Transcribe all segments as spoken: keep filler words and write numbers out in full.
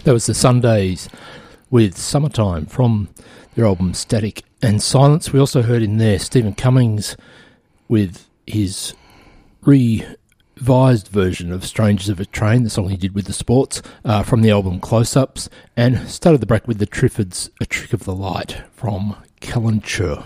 That was the Sundays with Summertime from their album Static and Silence. We also heard in there Stephen Cummings with his revised version of Strangers of a Train, the song he did with the Sports, uh, from the album Close-Ups, and started the break with the Triffids, A Trick of the Light from Kalanchur.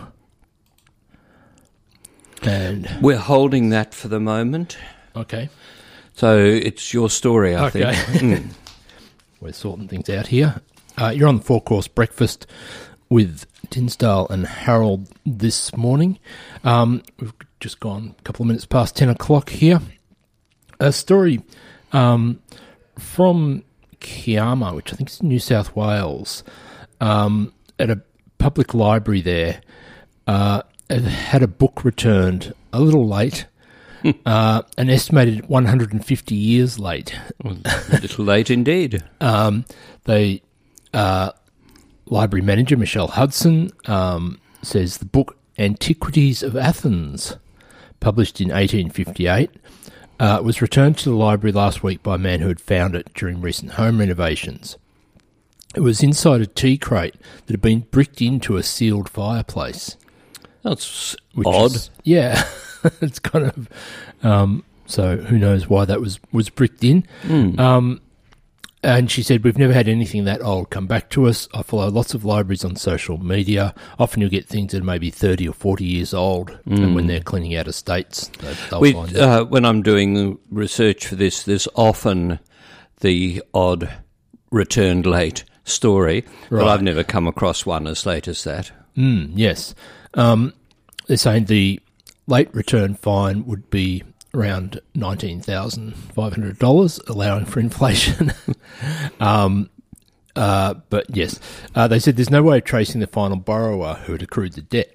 And we're holding that for the moment. Okay. So it's your story, I okay. think. Mm. We're sorting things out here. Uh, you're on the four-course breakfast with Tinsdale and Harold this morning. Um, we've just gone a couple of minutes past ten o'clock here. A story um, from Kiama, which I think is New South Wales, um, at a public library there, uh, had a book returned a little late. Uh, an estimated one hundred fifty years late. Well, a little late indeed. Um, they, uh, library manager Michelle Hudson um, says the book Antiquities of Athens, published in eighteen fifty-eight, uh, was returned to the library last week by a man who had found it during recent home renovations. It was inside a tea crate that had been bricked into a sealed fireplace. That's which odd. Is, yeah. It's kind of um, so. Who knows why that was was bricked in? Mm. Um, and she said, "We've never had anything that old come back to us. I follow lots of libraries on social media. Often you'll get things that are maybe thirty or forty years old, mm. and when they're cleaning out estates, they, they'll we, find it." Uh, when I'm doing research for this, there's often the odd returned late story, right. but I've never come across one as late as that. Mm, yes, um, they're saying the late return fine would be around nineteen thousand five hundred dollars, allowing for inflation. um, uh, but yes, uh, they said there's no way of tracing the final borrower who had accrued the debt.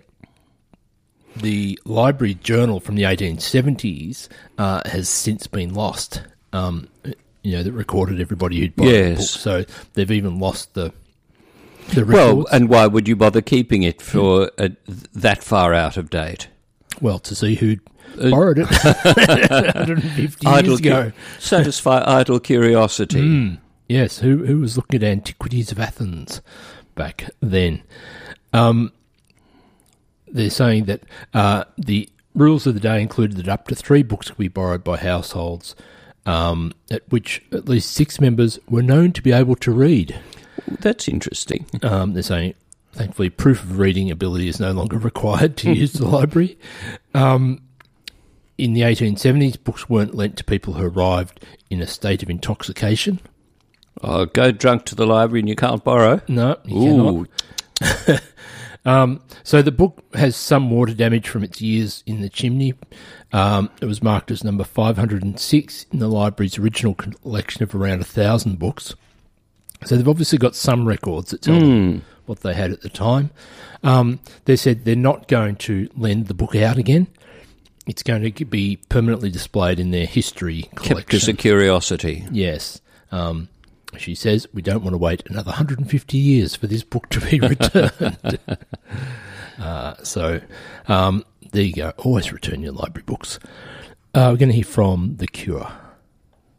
The library journal from the eighteen seventies uh, has since been lost, um, you know, that recorded everybody who'd bought yes. the book. So they've even lost the the records. Well, and why would you bother keeping it for a, that far out of date? Well, to see who'd borrowed it one hundred fifty idle years ago. Cu- satisfy idle curiosity. Mm, yes, who who was looking at Antiquities of Athens back then? Um, they're saying that uh, the rules of the day included that up to three books could be borrowed by households, um, at which at least six members were known to be able to read. That's interesting. Um, they're saying, thankfully, proof of reading ability is no longer required to use the library. Um, in the eighteen seventies, books weren't lent to people who arrived in a state of intoxication. Oh, go drunk to the library and you can't borrow? No, you Ooh. cannot. um, so the book has some water damage from its years in the chimney. Um, it was marked as number five hundred six in the library's original collection of around one thousand books. So they've obviously got some records that tell mm. them what they had at the time. Um, they said they're not going to lend the book out again. It's going to be permanently displayed in their history collection. Kept as a curiosity. Yes. Um, she says, we don't want to wait another one hundred fifty years for this book to be returned. uh, so um, there you go. Always return your library books. Uh, we're going to hear from The Cure.